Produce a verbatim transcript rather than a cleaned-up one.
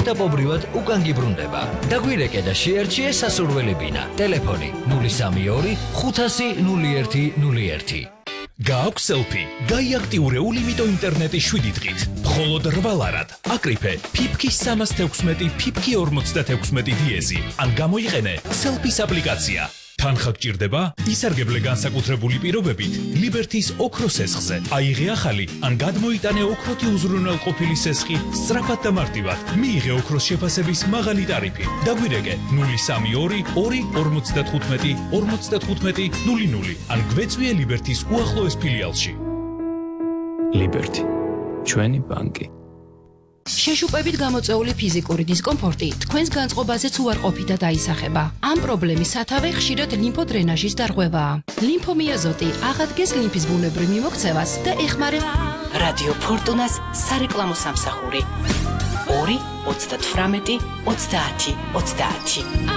etapobრივად უკან გიბრუნდება. დაგვირეკე და შეერჩიე სასურველი ბინა. ტელეფონი ნული სამი ორი ხუთასი ნული ერთი ნული ერთი. გააქვს სელფი, გაიაქტიურე ულიმიტო ინტერნეტი შვიდი დღით. მხოლოდ რვა ლარად. აკრიფე ფიფკი სამას თექვსმეტი ფიფკი ორმოცდათექვსმეტი დიეზი. ან გამოიყენე სელფის აპლიკაცია. თანხა გჭირდება? ისარგებლე განსაკუთრებული პირობებით ლიბერთის ოქროს სესხზე. აიღე ახალი ან გადმოიტანე ოქროთი უზრუნველყოფილი სესხი სწრაფად და მარტივად. მიიღე ოქროს შეფასების მაღალი ტარიფი. დაგვირეკე ნული სამი ორი ორი ორმოცდათხუთმეტი ორმოცდათხუთმეტი ნული ნული ან გვეწვიე ლიბერთის უახლოეს ფილიალში. ლიბერთი, ჩვენი ბანკი. შეშუპებით გამოწეული ფიზიკური დისკომფორტი თქვენს განწყობაზეც უარყოფით და დაისახება. ამ პრობლემის სათავე ხშირად ლიმფოდრენაჟის დარღვევაა. ლიმფომიაზოტი აღადგენს ლიმფის ბუნებრივ მიმოქცევას და ეხმარება რადიო ფორტუნას სარეკლამო სამსახური. ორი ოცდათვრამეტი ოცდაათი ოცდაათი.